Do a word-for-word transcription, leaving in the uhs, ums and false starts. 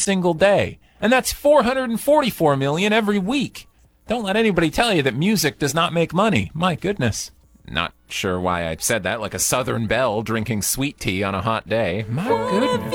single day. And that's four hundred forty-four million every week. Don't let anybody tell you that music does not make money. My goodness. Not sure why I said that, like a southern belle drinking sweet tea on a hot day. My goodness.